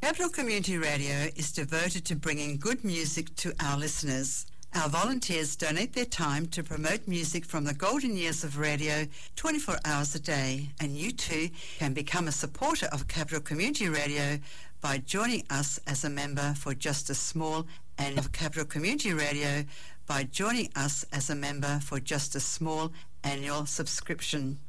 Capital Community Radio is devoted to bringing good music to our listeners. Our volunteers donate their time to promote music from the golden years of radio 24 hours a day, and you too can become a supporter of Capital Community Radio by joining us as a member for just a small annual Capital Community Radio by joining us as a member for just a small annual subscription.